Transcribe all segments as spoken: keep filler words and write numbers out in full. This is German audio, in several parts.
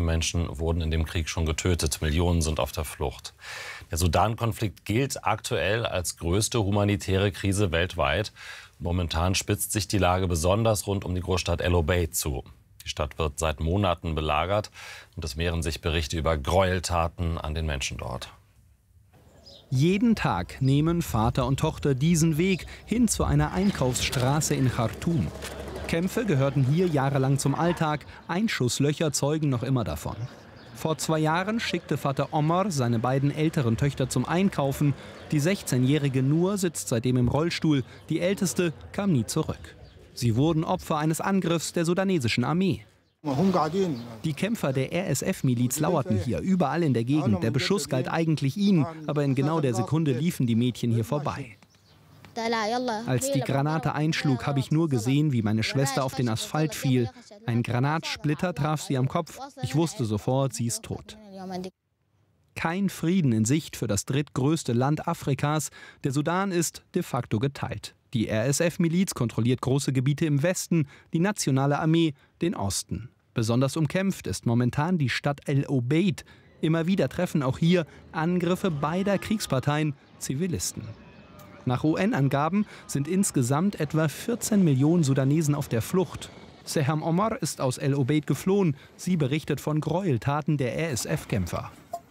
Menschen wurden in dem Krieg schon getötet. Millionen sind auf der Flucht. Der Sudan-Konflikt gilt aktuell als größte humanitäre Krise weltweit. Momentan spitzt sich die Lage besonders rund um die Großstadt El Obeid zu. Die Stadt wird seit Monaten belagert und es mehren sich Berichte über Gräueltaten an den Menschen dort. Jeden Tag nehmen Vater und Tochter diesen Weg hin zu einer Einkaufsstraße in Khartoum. Kämpfe gehörten hier jahrelang zum Alltag, Einschusslöcher zeugen noch immer davon. Vor zwei Jahren schickte Vater Omar seine beiden älteren Töchter zum Einkaufen. Die sechzehnjährige Nur sitzt seitdem im Rollstuhl, die älteste kam nie zurück. Sie wurden Opfer eines Angriffs der sudanesischen Armee. Die Kämpfer der R S F-Miliz lauerten hier, überall in der Gegend. Der Beschuss galt eigentlich ihnen, aber in genau der Sekunde liefen die Mädchen hier vorbei. Als die Granate einschlug, habe ich nur gesehen, wie meine Schwester auf den Asphalt fiel. Ein Granatsplitter traf sie am Kopf. Ich wusste sofort, sie ist tot. Kein Frieden in Sicht für das drittgrößte Land Afrikas. Der Sudan ist de facto geteilt. Die R S F-Miliz kontrolliert große Gebiete im Westen, die nationale Armee den Osten. Besonders umkämpft ist momentan die Stadt El Obeid. Immer wieder treffen auch hier Angriffe beider Kriegsparteien Zivilisten. Nach U N-Angaben sind insgesamt etwa vierzehn Millionen Sudanesen auf der Flucht. Seham Omar ist aus El Obeid geflohen. Sie berichtet von Gräueltaten der R S F-Kämpfer.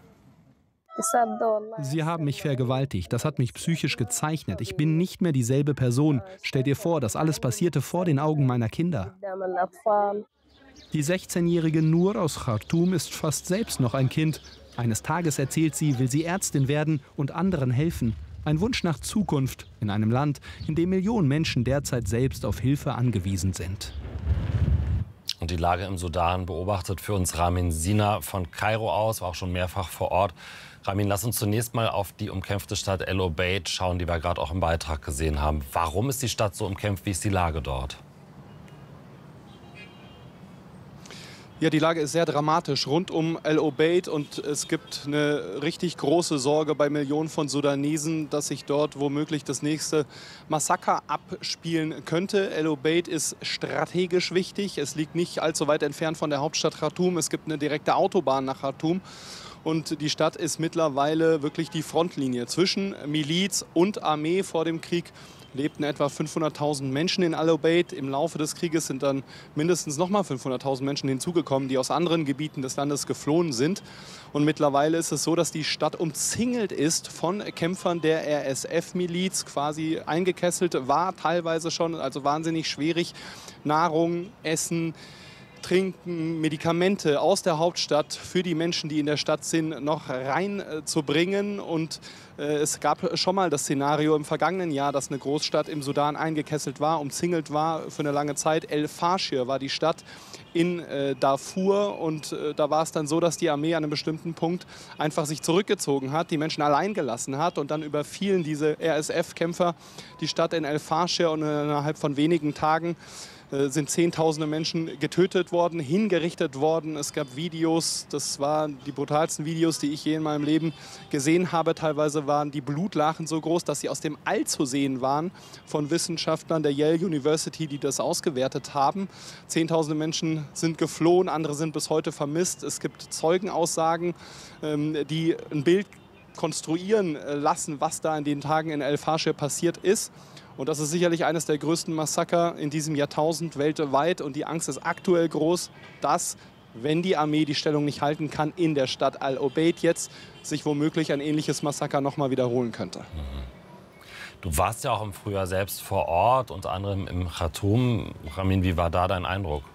Sie haben mich vergewaltigt. Das hat mich psychisch gezeichnet. Ich bin nicht mehr dieselbe Person. Stell dir vor, das alles passierte vor den Augen meiner Kinder. Die sechzehnjährige Nur aus Khartoum ist fast selbst noch ein Kind. Eines Tages, erzählt sie, will sie Ärztin werden und anderen helfen. Ein Wunsch nach Zukunft in einem Land, in dem Millionen Menschen derzeit selbst auf Hilfe angewiesen sind. Und die Lage im Sudan beobachtet für uns Ramin Sina von Kairo aus, war auch schon mehrfach vor Ort. Ramin, lass uns zunächst mal auf die umkämpfte Stadt El Obeid schauen, die wir gerade auch im Beitrag gesehen haben. Warum ist die Stadt so umkämpft? Wie ist die Lage dort? Ja, die Lage ist sehr dramatisch rund um El Obeid und es gibt eine richtig große Sorge bei Millionen von Sudanesen, dass sich dort womöglich das nächste Massaker abspielen könnte. El Obeid ist strategisch wichtig. Es liegt nicht allzu weit entfernt von der Hauptstadt Khartoum. Es gibt eine direkte Autobahn nach Khartoum. Und die Stadt ist mittlerweile wirklich die Frontlinie zwischen Miliz und Armee. Vor dem Krieg lebten etwa fünfhunderttausend Menschen in El Obeid. Im Laufe des Krieges sind dann mindestens noch mal fünfhunderttausend Menschen hinzugekommen, die aus anderen Gebieten des Landes geflohen sind. Und mittlerweile ist es so, dass die Stadt umzingelt ist von Kämpfern der R S F-Miliz, quasi eingekesselt war, teilweise schon, also wahnsinnig schwierig. Nahrung, Essen, Trinken, Medikamente aus der Hauptstadt für die Menschen, die in der Stadt sind, noch reinzubringen. Und äh, es gab schon mal das Szenario im vergangenen Jahr, dass eine Großstadt im Sudan eingekesselt war, umzingelt war für eine lange Zeit. El Faschir war die Stadt in äh, Darfur und äh, da war es dann so, dass die Armee an einem bestimmten Punkt einfach sich zurückgezogen hat, die Menschen allein gelassen hat und dann überfielen diese R S F-Kämpfer die Stadt in El Faschir und innerhalb von wenigen Tagen sind Zehntausende Menschen getötet worden, hingerichtet worden. Es gab Videos, das waren die brutalsten Videos, die ich je in meinem Leben gesehen habe. Teilweise waren die Blutlachen so groß, dass sie aus dem All zu sehen waren von Wissenschaftlern der Yale University, die das ausgewertet haben. Zehntausende Menschen sind geflohen, andere sind bis heute vermisst. Es gibt Zeugenaussagen, die ein Bild konstruieren lassen, was da in den Tagen in El Faschir passiert ist. Und das ist sicherlich eines der größten Massaker in diesem Jahrtausend weltweit. Und die Angst ist aktuell groß, dass, wenn die Armee die Stellung nicht halten kann, in der Stadt El Obeid jetzt sich womöglich ein ähnliches Massaker noch mal wiederholen könnte. Du warst ja auch im Frühjahr selbst vor Ort, unter anderem im Khartoum. Ramin, wie war da dein Eindruck?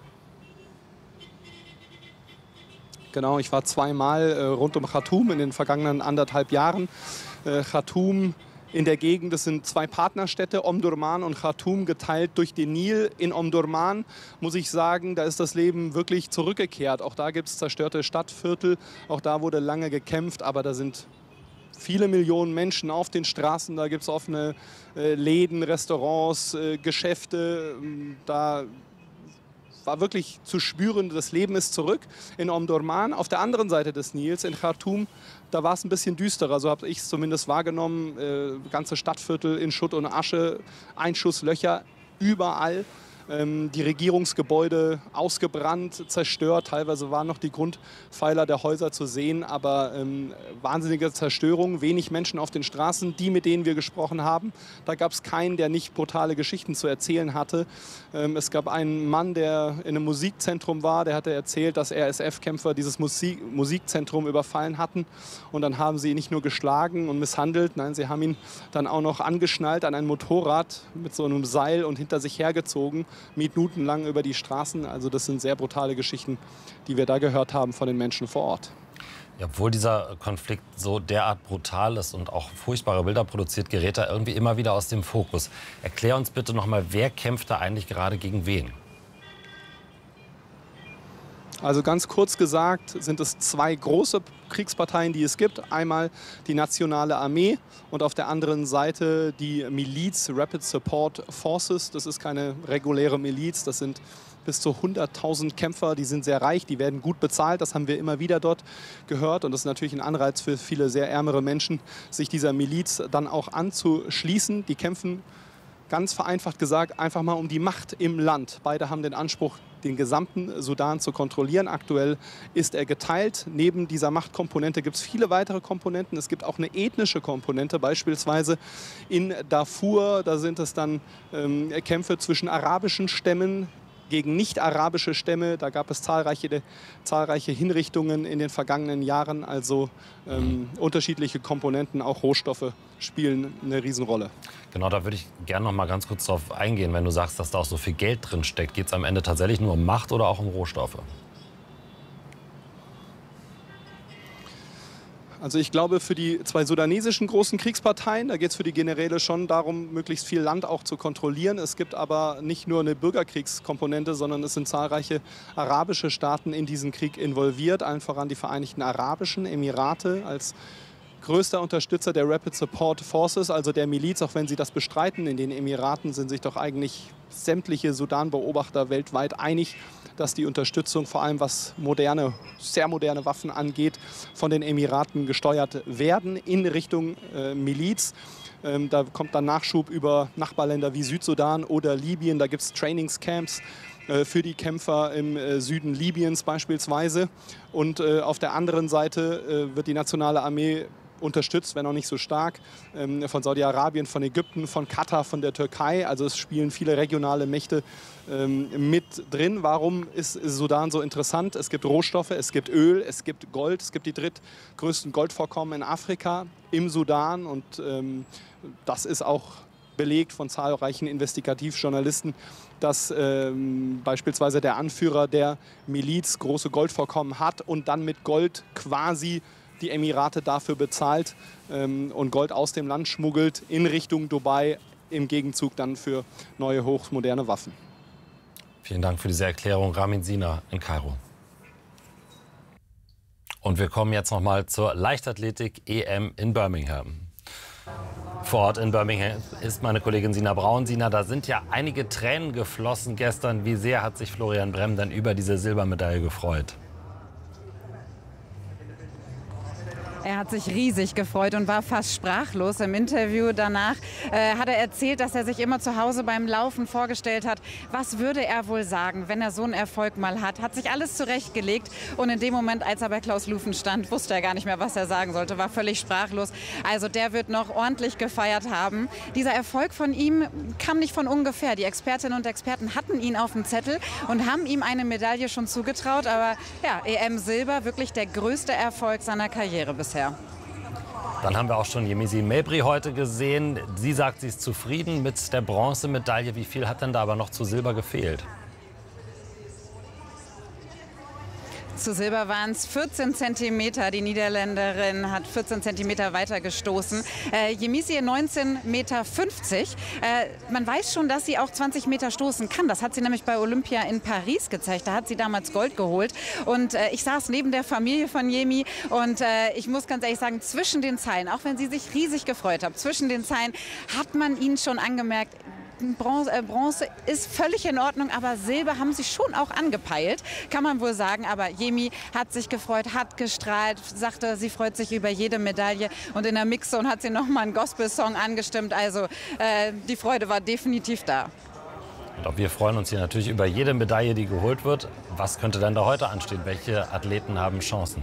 Genau, ich war zweimal äh, rund um Khartoum in den vergangenen anderthalb Jahren. Äh, Khartoum in der Gegend, das sind zwei Partnerstädte, Omdurman und Khartoum, geteilt durch den Nil. In Omdurman, muss ich sagen, da ist das Leben wirklich zurückgekehrt. Auch da gibt es zerstörte Stadtviertel, auch da wurde lange gekämpft, aber da sind viele Millionen Menschen auf den Straßen. Da gibt es offene äh, Läden, Restaurants, äh, Geschäfte. Da war wirklich zu spüren, das Leben ist zurück. In Omdurman, auf der anderen Seite des Nils, in Khartoum, da war es ein bisschen düsterer, so habe ich es zumindest wahrgenommen. Äh, ganze Stadtviertel in Schutt und Asche, Einschusslöcher überall. ähm, die Regierungsgebäude ausgebrannt, zerstört. Teilweise waren noch die Grundpfeiler der Häuser zu sehen, aber ähm, wahnsinnige Zerstörung, wenig Menschen auf den Straßen. Die, mit denen wir gesprochen haben, da gab es keinen, der nicht brutale Geschichten zu erzählen hatte. Ähm, es gab einen Mann, der in einem Musikzentrum war, der hatte erzählt, dass R S F-Kämpfer dieses Musik Musikzentrum überfallen hatten. Und dann haben sie ihn nicht nur geschlagen und misshandelt, nein, sie haben ihn dann auch noch angeschnallt an ein Motorrad mit so einem Seil und hinter sich hergezogen, minutenlang über die Straßen. Also das sind sehr brutale Geschichten, die wir da gehört haben von den Menschen vor Ort. Ja, obwohl dieser Konflikt so derart brutal ist und auch furchtbare Bilder produziert, gerät er irgendwie immer wieder aus dem Fokus. Erklär uns bitte noch mal, wer kämpft da eigentlich gerade gegen wen? Also ganz kurz gesagt sind es zwei große Kriegsparteien, die es gibt. Einmal die Nationale Armee und auf der anderen Seite die Miliz Rapid Support Forces. Das ist keine reguläre Miliz, das sind bis zu hunderttausend Kämpfer, die sind sehr reich, die werden gut bezahlt, das haben wir immer wieder dort gehört. Und das ist natürlich ein Anreiz für viele sehr ärmere Menschen, sich dieser Miliz dann auch anzuschließen. Die kämpfen, ganz vereinfacht gesagt, einfach mal um die Macht im Land. Beide haben den Anspruch, den gesamten Sudan zu kontrollieren. Aktuell ist er geteilt. Neben dieser Machtkomponente gibt es viele weitere Komponenten. Es gibt auch eine ethnische Komponente, beispielsweise in Darfur. Da sind es dann ähm, Kämpfe zwischen arabischen Stämmen gegen nicht-arabische Stämme. Da gab es zahlreiche, zahlreiche Hinrichtungen in den vergangenen Jahren. Also ähm, unterschiedliche Komponenten, auch Rohstoffe, spielen eine Riesenrolle. Genau, da würde ich gerne noch mal ganz kurz darauf eingehen. Wenn du sagst, dass da auch so viel Geld drin steckt, geht es am Ende tatsächlich nur um Macht oder auch um Rohstoffe? Also ich glaube, für die zwei sudanesischen großen Kriegsparteien, da geht es für die Generäle schon darum, möglichst viel Land auch zu kontrollieren. Es gibt aber nicht nur eine Bürgerkriegskomponente, sondern es sind zahlreiche arabische Staaten in diesen Krieg involviert, allen voran die Vereinigten Arabischen Emirate als größter Unterstützer der Rapid Support Forces, also der Miliz, auch wenn sie das bestreiten. In den Emiraten sind sich doch eigentlich sämtliche Sudan-Beobachter weltweit einig, dass die Unterstützung, vor allem was moderne, sehr moderne Waffen angeht, von den Emiraten gesteuert werden in Richtung äh, Miliz. Ähm, da kommt dann Nachschub über Nachbarländer wie Südsudan oder Libyen. Da gibt es Trainingscamps äh, für die Kämpfer im äh, Süden Libyens beispielsweise. Und äh, auf der anderen Seite äh, wird die Nationale Armee unterstützt, wenn auch nicht so stark, ähm, von Saudi-Arabien, von Ägypten, von Katar, von der Türkei. Also es spielen viele regionale Mächte ähm, mit drin. Warum ist Sudan so interessant? Es gibt Rohstoffe, es gibt Öl, es gibt Gold, es gibt die drittgrößten Goldvorkommen in Afrika im Sudan. Und ähm, das ist auch belegt von zahlreichen Investigativjournalisten, dass ähm, beispielsweise der Anführer der Miliz große Goldvorkommen hat und dann mit Gold quasi die Emirate dafür bezahlt ähm, und Gold aus dem Land schmuggelt in Richtung Dubai, im Gegenzug dann für neue hochmoderne Waffen. Vielen Dank für diese Erklärung, Ramin Sina in Kairo. Und wir kommen jetzt noch mal zur Leichtathletik-E M in Birmingham. Vor Ort in Birmingham ist meine Kollegin Sina Braun. Sina, da sind ja einige Tränen geflossen gestern. Wie sehr hat sich Florian Brehm dann über diese Silbermedaille gefreut? Er hat sich riesig gefreut und war fast sprachlos. Im Interview danach äh, hat er erzählt, dass er sich immer zu Hause beim Laufen vorgestellt hat, was würde er wohl sagen, wenn er so einen Erfolg mal hat. Hat sich alles zurechtgelegt und in dem Moment, als er bei Klaus Lufen stand, wusste er gar nicht mehr, was er sagen sollte, war völlig sprachlos. Also der wird noch ordentlich gefeiert haben. Dieser Erfolg von ihm kam nicht von ungefähr. Die Expertinnen und Experten hatten ihn auf dem Zettel und haben ihm eine Medaille schon zugetraut. Aber ja, E M Silber, wirklich der größte Erfolg seiner Karriere bisher. Dann haben wir auch schon Yemisi Mabry heute gesehen. Sie sagt, sie ist zufrieden mit der Bronzemedaille. Wie viel hat denn da aber noch zu Silber gefehlt? Zu Silber waren es vierzehn Zentimeter. Die Niederländerin hat vierzehn Zentimeter weiter gestoßen. Äh, Yemisi neunzehn Komma fünfzig Meter. Äh, man weiß schon, dass sie auch zwanzig Meter stoßen kann. Das hat sie nämlich bei Olympia in Paris gezeigt. Da hat sie damals Gold geholt. Und äh, ich saß neben der Familie von Yemi. Und äh, ich muss ganz ehrlich sagen, zwischen den Zeilen, auch wenn sie sich riesig gefreut hat, zwischen den Zeilen hat man ihnen schon angemerkt, Bronze, äh, Bronze ist völlig in Ordnung, aber Silber haben sie schon auch angepeilt, kann man wohl sagen. Aber Yemi hat sich gefreut, hat gestrahlt, sagte, sie freut sich über jede Medaille. Und in der Mixzone hat sie noch mal einen Gospel-Song angestimmt. Also äh, die Freude war definitiv da. Und auch wir freuen uns hier natürlich über jede Medaille, die geholt wird. Was könnte denn da heute anstehen? Welche Athleten haben Chancen?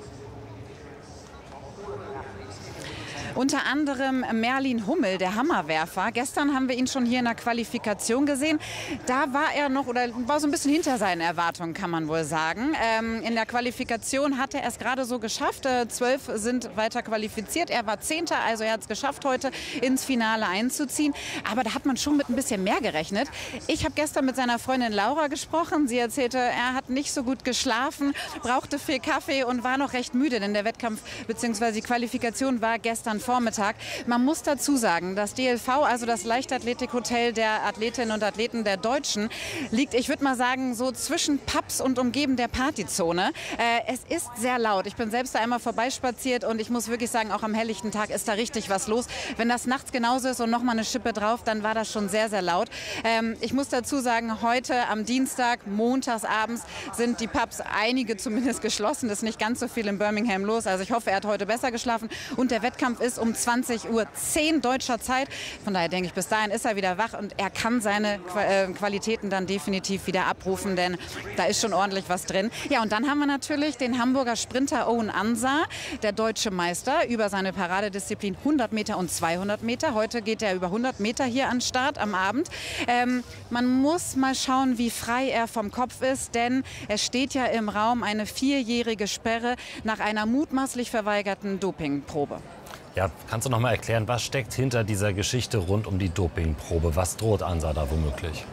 Unter anderem Merlin Hummel, der Hammerwerfer. Gestern haben wir ihn schon hier in der Qualifikation gesehen. Da war er noch oder war so ein bisschen hinter seinen Erwartungen, kann man wohl sagen. Ähm, in der Qualifikation hat er es gerade so geschafft. Äh, zwölf sind weiter qualifiziert. Er war Zehnter, also er hat es geschafft, heute ins Finale einzuziehen. Aber da hat man schon mit ein bisschen mehr gerechnet. Ich habe gestern mit seiner Freundin Laura gesprochen. Sie erzählte, er hat nicht so gut geschlafen, brauchte viel Kaffee und war noch recht müde, denn der Wettkampf bzw. die Qualifikation war gestern Vormittag. Man muss dazu sagen, das D L V, also das Leichtathletikhotel der Athletinnen und Athleten der Deutschen, liegt, ich würde mal sagen, so zwischen Pubs und umgeben der Partyzone. Äh, es ist sehr laut. Ich bin selbst da einmal vorbeispaziert und ich muss wirklich sagen, auch am helllichten Tag ist da richtig was los. Wenn das nachts genauso ist und noch mal eine Schippe drauf, dann war das schon sehr, sehr laut. Ähm, ich muss dazu sagen, heute am Dienstag, montags abends sind die Pubs, einige zumindest geschlossen. Es ist nicht ganz so viel in Birmingham los. Also ich hoffe, er hat heute besser geschlafen. Und der Wettkampf ist um zwanzig Uhr zehn deutscher Zeit. Von daher denke ich, bis dahin ist er wieder wach und er kann seine Qualitäten dann definitiv wieder abrufen, denn da ist schon ordentlich was drin. Ja, und dann haben wir natürlich den Hamburger Sprinter Owen Ansah, der deutsche Meister, über seine Paradedisziplin hundert Meter und zweihundert Meter. Heute geht er über hundert Meter hier an den Start am Abend. Ähm, man muss mal schauen, wie frei er vom Kopf ist, denn es steht ja im Raum eine vierjährige Sperre nach einer mutmaßlich verweigerten Dopingprobe. Ja, kannst du noch mal erklären, was steckt hinter dieser Geschichte rund um die Dopingprobe? Was droht Ansah da womöglich?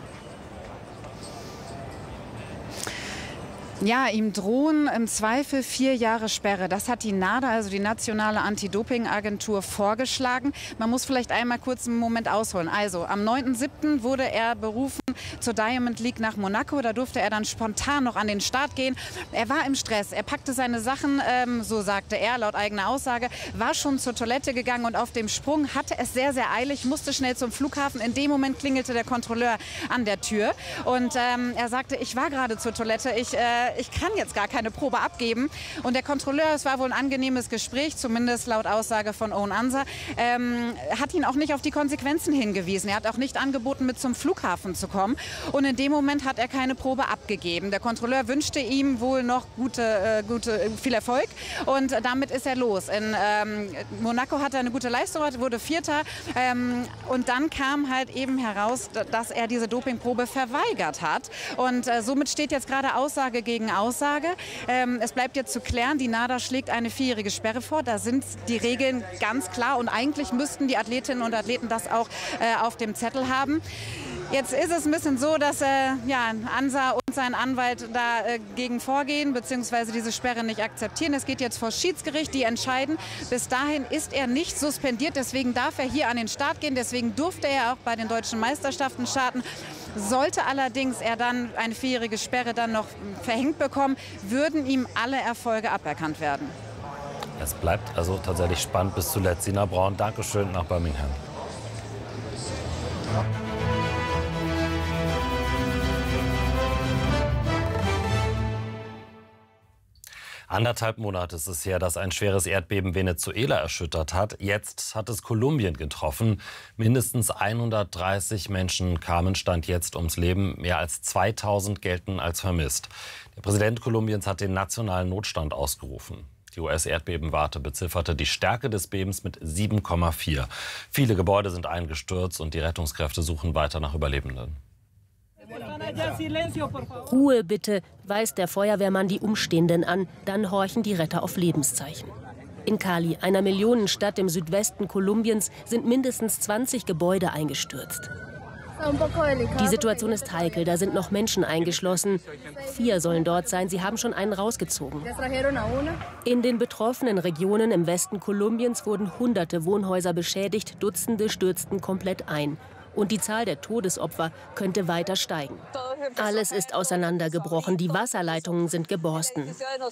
Ja, ihm drohen im Zweifel vier Jahre Sperre. Das hat die NADA, also die Nationale Anti-Doping-Agentur, vorgeschlagen. Man muss vielleicht einmal kurz einen Moment ausholen. Also am neunten siebten wurde er berufen zur Diamond League nach Monaco. Da durfte er dann spontan noch an den Start gehen. Er war im Stress. Er packte seine Sachen, ähm, so sagte er, laut eigener Aussage, war schon zur Toilette gegangen und auf dem Sprung hatte es sehr, sehr eilig, musste schnell zum Flughafen. In dem Moment klingelte der Kontrolleur an der Tür und ähm, er sagte, ich war gerade zur Toilette, ich äh, ich kann jetzt gar keine Probe abgeben. Und der Kontrolleur, es war wohl ein angenehmes Gespräch, zumindest laut Aussage von Owen Ansah, ähm, hat ihn auch nicht auf die Konsequenzen hingewiesen. Er hat auch nicht angeboten, mit zum Flughafen zu kommen. Und in dem Moment hat er keine Probe abgegeben. Der Kontrolleur wünschte ihm wohl noch gute, äh, gute, viel Erfolg. Und damit ist er los. In ähm, Monaco hat er eine gute Leistung, wurde Vierter. Ähm, und dann kam halt eben heraus, dass er diese Dopingprobe verweigert hat. Und äh, somit steht jetzt gerade Aussage gegen Aussage. Ähm, es bleibt jetzt zu klären, die NADA schlägt eine vierjährige Sperre vor. Da sind die Regeln ganz klar und eigentlich müssten die Athletinnen und Athleten das auch äh, auf dem Zettel haben. Jetzt ist es ein bisschen so, dass äh, ja, Ansah und sein Anwalt dagegen äh, vorgehen bzw. diese Sperre nicht akzeptieren. Es geht jetzt vor Schiedsgericht, die entscheiden. Bis dahin ist er nicht suspendiert, deswegen darf er hier an den Start gehen. Deswegen durfte er auch bei den deutschen Meisterschaften starten. Sollte allerdings er dann eine vierjährige Sperre dann noch verhängt bekommen, würden ihm alle Erfolge aberkannt werden. Es bleibt also tatsächlich spannend bis zuletzt. Sina Braun, Dankeschön nach Birmingham. Anderthalb Monate ist es her, dass ein schweres Erdbeben Venezuela erschüttert hat. Jetzt hat es Kolumbien getroffen. Mindestens hundertdreißig Menschen kamen Stand jetzt ums Leben. Mehr als zweitausend gelten als vermisst. Der Präsident Kolumbiens hat den nationalen Notstand ausgerufen. Die U S-Erdbebenwarte bezifferte die Stärke des Bebens mit sieben Komma vier. Viele Gebäude sind eingestürzt und die Rettungskräfte suchen weiter nach Überlebenden. Ruhe bitte, weist der Feuerwehrmann die Umstehenden an. Dann horchen die Retter auf Lebenszeichen. In Cali, einer Millionenstadt im Südwesten Kolumbiens, sind mindestens zwanzig Gebäude eingestürzt. Die Situation ist heikel, da sind noch Menschen eingeschlossen. Vier sollen dort sein, sie haben schon einen rausgezogen. In den betroffenen Regionen im Westen Kolumbiens wurden hunderte Wohnhäuser beschädigt, Dutzende stürzten komplett ein. Und die Zahl der Todesopfer könnte weiter steigen. Alles ist auseinandergebrochen, die Wasserleitungen sind geborsten.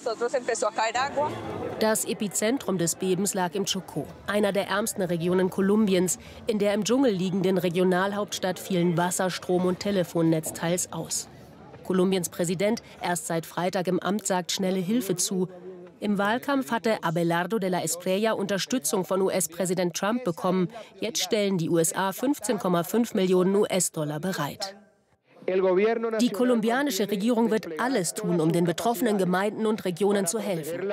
Das Epizentrum des Bebens lag im Chocó, einer der ärmsten Regionen Kolumbiens. In der im Dschungel liegenden Regionalhauptstadt fielen Wasser, Strom und Telefonnetz teils aus. Kolumbiens Präsident, erst seit Freitag im Amt, sagt schnelle Hilfe zu. Im Wahlkampf hatte Abelardo de la Espriella Unterstützung von U S-Präsident Trump bekommen. Jetzt stellen die U S A fünfzehn Komma fünf Millionen U S-Dollar bereit. Die kolumbianische Regierung wird alles tun, um den betroffenen Gemeinden und Regionen zu helfen.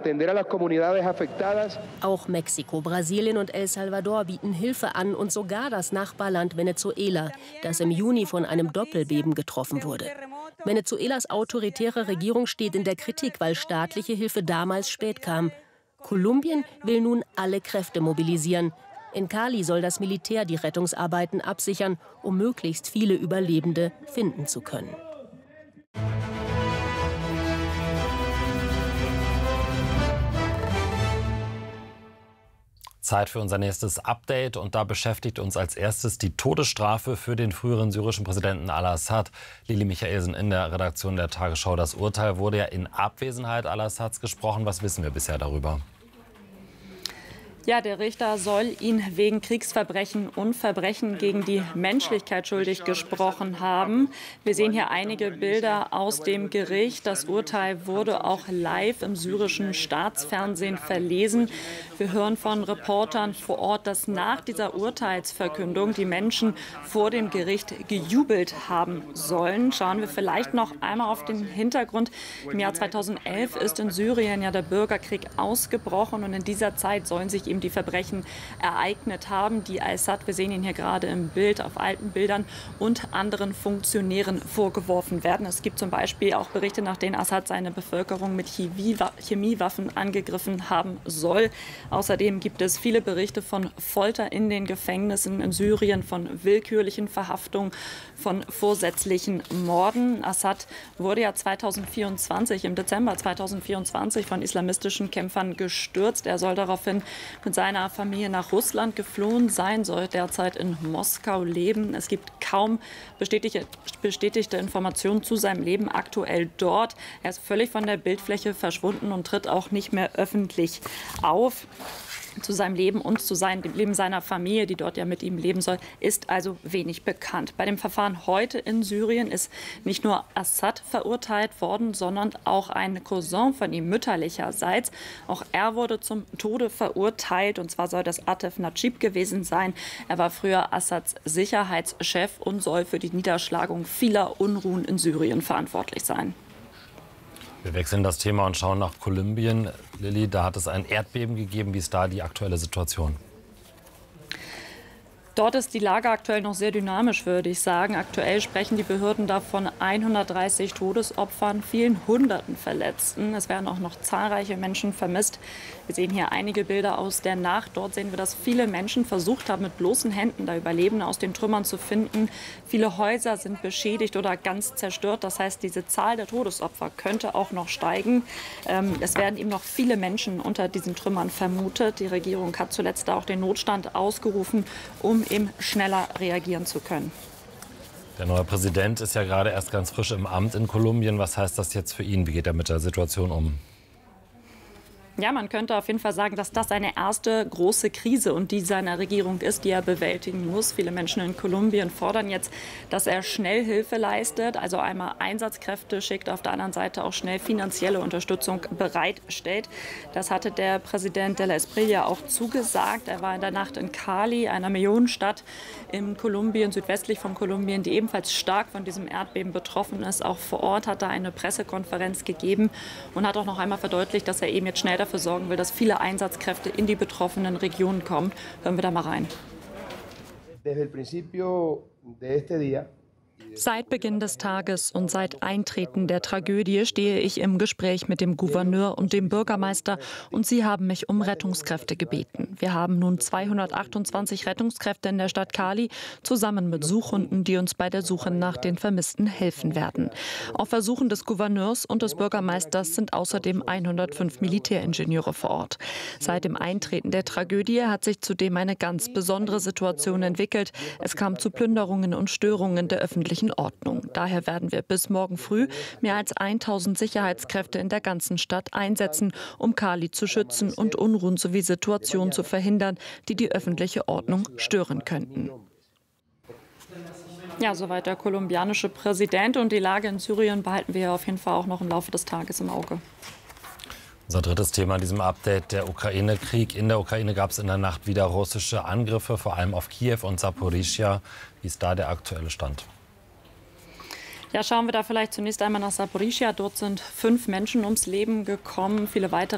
Auch Mexiko, Brasilien und El Salvador bieten Hilfe an und sogar das Nachbarland Venezuela, das im Juni von einem Doppelbeben getroffen wurde. Venezuelas autoritäre Regierung steht in der Kritik, weil staatliche Hilfe damals spät kam. Kolumbien will nun alle Kräfte mobilisieren. In Cali soll das Militär die Rettungsarbeiten absichern, um möglichst viele Überlebende finden zu können. Zeit für unser nächstes Update und da beschäftigt uns als erstes die Todesstrafe für den früheren syrischen Präsidenten al-Assad. Lili Michaelsen in der Redaktion der Tagesschau. Das Urteil wurde ja in Abwesenheit al-Assads gesprochen. Was wissen wir bisher darüber? Ja, der Richter soll ihn wegen Kriegsverbrechen und Verbrechen gegen die Menschlichkeit schuldig gesprochen haben. Wir sehen hier einige Bilder aus dem Gericht. Das Urteil wurde auch live im syrischen Staatsfernsehen verlesen. Wir hören von Reportern vor Ort, dass nach dieser Urteilsverkündung die Menschen vor dem Gericht gejubelt haben sollen. Schauen wir vielleicht noch einmal auf den Hintergrund. Im Jahr zweitausendelf ist in Syrien ja der Bürgerkrieg ausgebrochen und in dieser Zeit sollen sich ihm die Verbrechen ereignet haben, die Assad, wir sehen ihn hier gerade im Bild, auf alten Bildern, und anderen Funktionären vorgeworfen werden. Es gibt zum Beispiel auch Berichte, nach denen Assad seine Bevölkerung mit Chemiewaffen angegriffen haben soll. Außerdem gibt es viele Berichte von Folter in den Gefängnissen in Syrien, von willkürlichen Verhaftungen, von vorsätzlichen Morden. Assad wurde ja zweitausendvierundzwanzig, im Dezember zweitausendvierundzwanzig von islamistischen Kämpfern gestürzt. Er soll daraufhin mit seiner Familie nach Russland geflohen sein, soll derzeit in Moskau leben. Es gibt kaum bestätigte, bestätigte Informationen zu seinem Leben aktuell dort. Er ist völlig von der Bildfläche verschwunden und tritt auch nicht mehr öffentlich auf. Zu seinem Leben und zu seinem, dem Leben seiner Familie, die dort ja mit ihm leben soll, ist also wenig bekannt. Bei dem Verfahren heute in Syrien ist nicht nur Assad verurteilt worden, sondern auch ein Cousin von ihm mütterlicherseits. Auch er wurde zum Tode verurteilt, und zwar soll das Atef Najib gewesen sein. Er war früher Assads Sicherheitschef und soll für die Niederschlagung vieler Unruhen in Syrien verantwortlich sein. Wir wechseln das Thema und schauen nach Kolumbien. Lilly, da hat es ein Erdbeben gegeben. Wie ist da die aktuelle Situation? Dort ist die Lage aktuell noch sehr dynamisch, würde ich sagen. Aktuell sprechen die Behörden davon hundertdreißig Todesopfern, vielen Hunderten Verletzten. Es werden auch noch zahlreiche Menschen vermisst. Wir sehen hier einige Bilder aus der Nacht. Dort sehen wir, dass viele Menschen versucht haben, mit bloßen Händen da Überlebende aus den Trümmern zu finden. Viele Häuser sind beschädigt oder ganz zerstört. Das heißt, diese Zahl der Todesopfer könnte auch noch steigen. Ähm, es werden eben noch viele Menschen unter diesen Trümmern vermutet. Die Regierung hat zuletzt auch den Notstand ausgerufen, um eben schneller reagieren zu können. Der neue Präsident ist ja gerade erst ganz frisch im Amt in Kolumbien. Was heißt das jetzt für ihn? Wie geht er mit der Situation um? Ja, man könnte auf jeden Fall sagen, dass das eine erste große Krise und die seiner Regierung ist, die er bewältigen muss. Viele Menschen in Kolumbien fordern jetzt, dass er schnell Hilfe leistet, also einmal Einsatzkräfte schickt, auf der anderen Seite auch schnell finanzielle Unterstützung bereitstellt. Das hatte der Präsident de la Espriella auch zugesagt. Er war in der Nacht in Cali, einer Millionenstadt in Kolumbien, südwestlich von Kolumbien, die ebenfalls stark von diesem Erdbeben betroffen ist. Auch vor Ort hat er eine Pressekonferenz gegeben und hat auch noch einmal verdeutlicht, dass er eben jetzt schnell dafür sorgen will, dass viele Einsatzkräfte in die betroffenen Regionen kommen. Hören wir da mal rein. Seit Beginn des Tages und seit Eintreten der Tragödie stehe ich im Gespräch mit dem Gouverneur und dem Bürgermeister und sie haben mich um Rettungskräfte gebeten. Wir haben nun zweihundertachtundzwanzig Rettungskräfte in der Stadt Cali, zusammen mit Suchhunden, die uns bei der Suche nach den Vermissten helfen werden. Auf Ersuchen des Gouverneurs und des Bürgermeisters sind außerdem hundertfünf Militäringenieure vor Ort. Seit dem Eintreten der Tragödie hat sich zudem eine ganz besondere Situation entwickelt. Es kam zu Plünderungen und Störungen der öffentlichen Ordnung. Daher werden wir bis morgen früh mehr als tausend Sicherheitskräfte in der ganzen Stadt einsetzen, um Cali zu schützen und Unruhen sowie Situationen zu verhindern, die die öffentliche Ordnung stören könnten. Ja, soweit der kolumbianische Präsident. Und die Lage in Syrien behalten wir auf jeden Fall auch noch im Laufe des Tages im Auge. Unser drittes Thema in diesem Update, der Ukraine-Krieg. In der Ukraine gab es in der Nacht wieder russische Angriffe, vor allem auf Kiew und Saporischschja. Wie ist da der aktuelle Stand? Ja, schauen wir da vielleicht zunächst einmal nach Saporischschja. Dort sind fünf Menschen ums Leben gekommen. Viele weitere